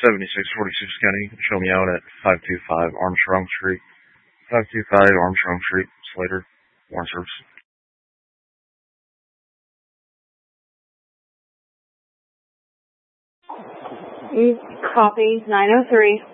7646 County. Show me out at 525 Armstrong Street. 525 Armstrong Street, Slater, Warren Service. Copy, 903.